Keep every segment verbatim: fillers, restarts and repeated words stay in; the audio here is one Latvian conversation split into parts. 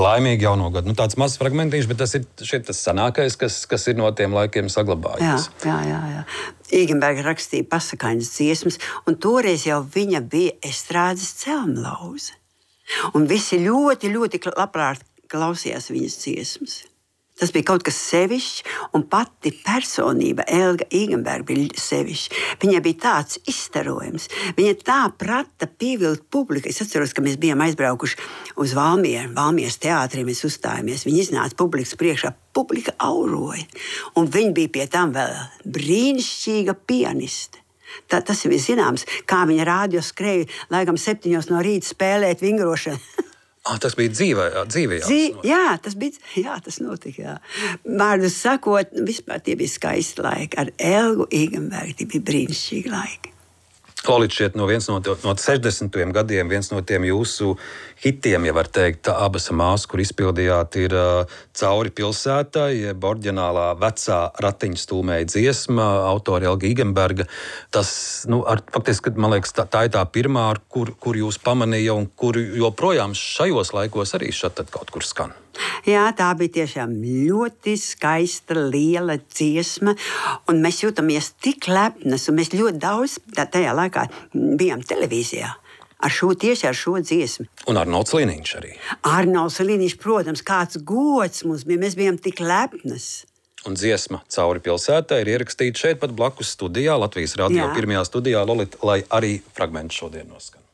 laimīgu jauno gadu. Nu, tāds mazs fragmentiņš, bet tas ir šeit tas sanākais, kas, kas ir no tiem laikiem saglabājies. Jā, jā, jā. jā. Īgenberga rakstīja pasakainas dziesmas, un toreiz jau viņa bija estrādes celmlauze. Un visi ļoti, ļoti labprāt klausījās viņas dziesmas. Tas bija kaut kas sevišķs, un pati personība Elga Īgenberga bija sevišķa. Viņai bija tāds izstarojums. Viņa tā prata pievilkt publiku. Es atceros, ka mēs bijām aizbraukuši uz Valmieru, Valmieras teātrī, mēs uzstājāmies. Viņa iznāca publikas priekšā, publika auroja. Un viņa bija pie tam vēl brīnišķīga pianiste. Tā, tas ir zināms, kā viņa rādio skrēja, laikam septiņos no rīta spēlēt vingrošanu. Ah, tas bija dzīvē, dzīvē Dzī, jā, tas bija, jā, tas notika, jā. Vārdu sakot, vispār tie bija skaisti laiki. Ar Elgu Īgenbergu tie bija brīnišķīgi laiki. Lolita, šķiet, no viens no, no sešdesmitajiem gadiem, viens no tiem jūsu hitiem, ja var teikt, abas māsas, kur izpildījāt, ir uh, Cauri pilsētai, jeb oriģinālā vecā ratiņa stūmēja dziesma, autora Elga Īgenberga. Tas, nu, ar, faktiski, man liekas, tā, tā ir tā pirmā, ar kur, kur jūs pamanīja un kur joprojām šajos laikos arī šat tad kaut kur skan. Jā, tā bija tiešām ļoti skaista, liela dziesma, un mēs jūtamies tik lepnas, un mēs ļoti daudz tā, tajā laikā bijām televīzijā. Ar šo, tieši ar šo dziesmu. Un Arnolds Liniņš arī. Arnolds Liniņš, protams, kāds gods mums bija, mēs bijām tik lepnas. Un dziesma Cauri pilsētai ir ierakstīta šeit pat blakus studijā, Latvijas radio Jā. Pirmajā studijā, Lolita, lai arī fragments šodien noskan.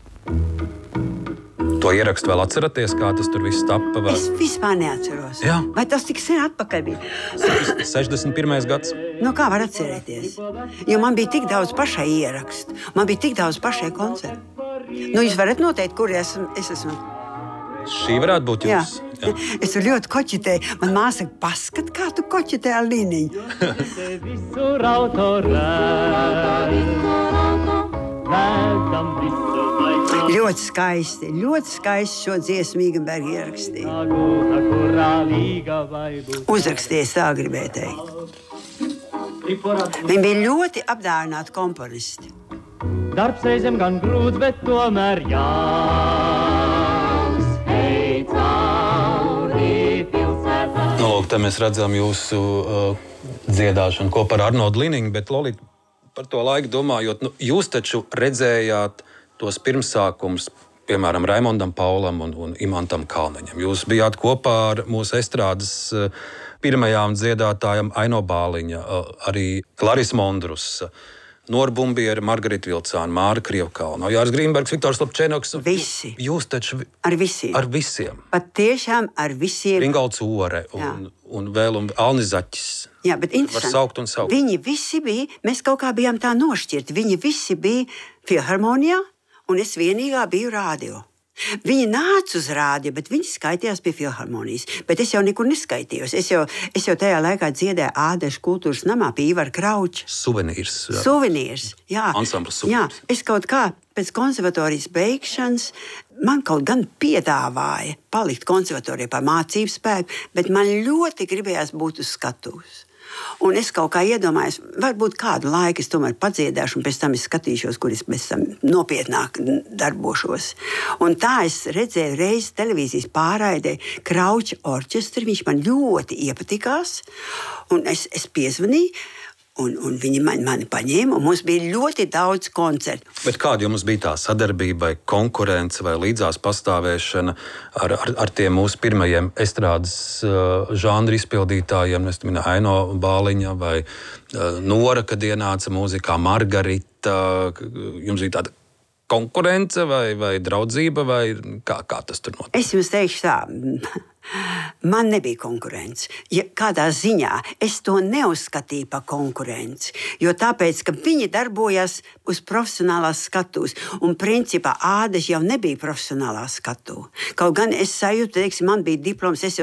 To ierakstu vēl atceraties, kā tas tur viss tappa? Vai? Es vispār neatceros. Jā. Vai tas tik sen atpakaļ bija? sešdesmit pirmais gads. Nu, kā var atcerēties? Jo man bija tik daudz pašai ierakstu. Man bija tik daudz pašai koncertu. Nu, jūs varat noteikt, kur es, es esmu. Šī varētu būt jūs. Jā. Jā. Es ļoti koķitēju. Man māsa saka, paskat, kā tu koķitē ar Liniņu. Ļoti skaisti, ļoti skaisti šo dziesmu Īgenberga ierakstīja. Uzrakstījies, tā gribēju teikt. Viņi bija ļoti apdāvināti komponisti. Darbs reizēm gan grūts, bet tomēr jāks. Hei, cauri pilsētā. Nu, lūk, te mēs redzam jūsu uh, dziedāšanu kopā ar Arnoldu Liniņu, bet Lolita, par to laiku domājot, nu, jūs taču redzējāt tos pirmsākums, piemēram, Raimondam Paulam un, un Imantam Kalniņam. Jūs bijāt kopā ar mūsu estrādes uh, pirmajām dziedātājām Aino Bāliņa, uh, arī Klaris Mondrus, uh, Nora Bumbiera, Margarita Vilcāna, Māra Krievkalna, Jāris Grīnbergs, Viktors Lapčēnoks. Visi. Jūs taču ar visiem. Ar visiem. Pat tiešām ar visiem. Ringolds Ore un, un vēl un Alnis Zaķis. Jā, bet interesanti. Var saukt un saukt. Viņi visi bija, mēs kaut kā bijām tā nošķirti. Viņi visi bija Filharmonijā, un es vienīgā biju rādio. Viņi nāca uz rādio, bet viņi skaitījās pie Filharmonijas. Bet es jau nekur neskaitījos. Es jau, es jau tajā laikā dziedēju Ādešu kultūras namā pie Ivara Krauča. Suvenīrs. Jā. Suvenīrs, jā. Ansamblis suvenīrs. Jā, es kaut kā pēc konservatorijas beigšanas man kaut gan piedāvāja palikt konservatorijā par mācību spēku, bet man ļoti gribējās būt uz skatuves. Un es kaut kā iedomājos, varbūt kādu laiku es tomēr padziedāšu, un pēc tam es skatīšos, kur es pēc tam nopietnāk darbošos. Un tā es redzēju reizi televīzijas pārraidē Krauča orķestri, viņš man ļoti iepatikās, un es, es piezvanīju, un, un viņi mani, mani paņēma, un mums bija ļoti daudz koncertu. Bet kāda jums bija tā sadarbība, vai konkurence, vai līdzās pastāvēšana ar, ar, ar tiem mūsu pirmajiem estrādes uh, žanru izpildītājiem? Es domāju, Aino Bāliņa vai uh, Nora, kad ienāca mūzikā, Margarita. Jums bija tāda konkurence vai, vai draudzība, vai kā, kā tas tur notiek? Es jums teikšu tā. Man nebija konkurence. Ja kādā ziņā es to neuzskatīju par konkurenci, jo tāpēc, ka viņi darbojās uz profesionālās skatuves, un principā Ādeša jau nebija profesionālā skatuve. Kaut gan es sajūtu, teiksim, man bija diploms, es